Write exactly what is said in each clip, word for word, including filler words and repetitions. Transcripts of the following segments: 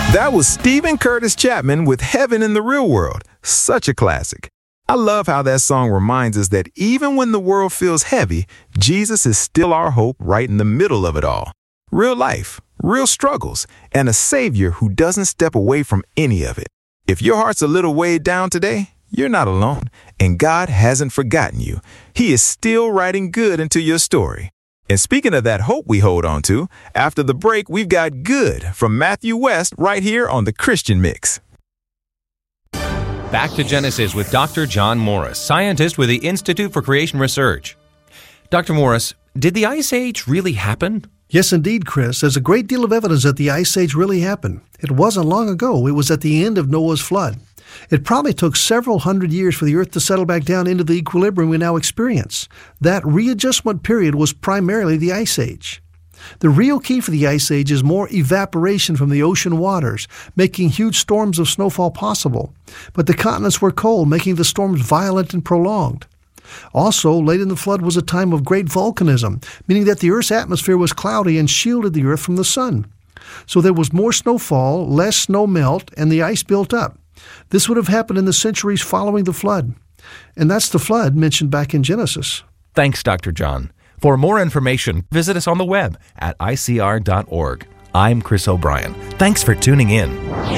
That was Stephen Curtis Chapman with Heaven in the Real World. Such a classic. I love how that song reminds us that even when the world feels heavy, Jesus is still our hope right in the middle of it all. Real life, real struggles, and a Savior who doesn't step away from any of it. If your heart's a little weighed down today, you're not alone, and God hasn't forgotten you. He is still writing good into your story. And speaking of that hope we hold on to, after the break, we've got Good from Matthew West right here on the Christian Mix. Back to Genesis with Doctor John Morris, scientist with the Institute for Creation Research. Doctor Morris, did the Ice Age really happen? Yes, indeed, Chris. There's a great deal of evidence that the Ice Age really happened. It wasn't long ago. It was at the end of Noah's flood. It probably took several hundred years for the Earth to settle back down into the equilibrium we now experience. That readjustment period was primarily the Ice Age. The real key for the Ice Age is more evaporation from the ocean waters, making huge storms of snowfall possible. But the continents were cold, making the storms violent and prolonged. Also, late in the flood was a time of great volcanism, meaning that the Earth's atmosphere was cloudy and shielded the Earth from the sun. So there was more snowfall, less snow melt, and the ice built up. This would have happened in the centuries following the flood. And that's the flood mentioned back in Genesis. Thanks, Doctor John. For more information, visit us on the web at I C R dot org. I'm Chris O'Brien. Thanks for tuning in.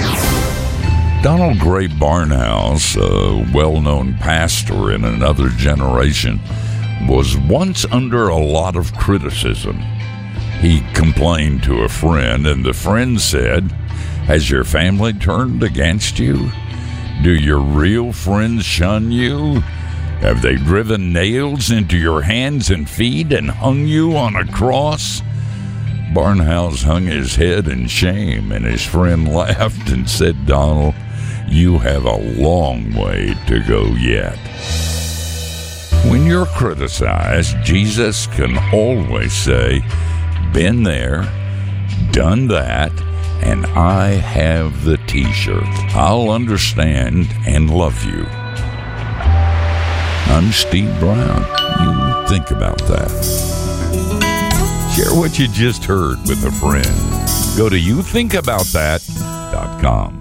Donald Gray Barnhouse, a well-known pastor in another generation, was once under a lot of criticism. He complained to a friend, and the friend said, "Has your family turned against you? Do your real friends shun you? Have they driven nails into your hands and feet and hung you on a cross?" Barnhouse hung his head in shame, and his friend laughed and said, "Donald, you have a long way to go yet." When you're criticized, Jesus can always say, "Been there, done that, and I have the t-shirt. I'll understand and love you." I'm Steve Brown. You think about that. Share what you just heard with a friend. Go to you think about that dot com.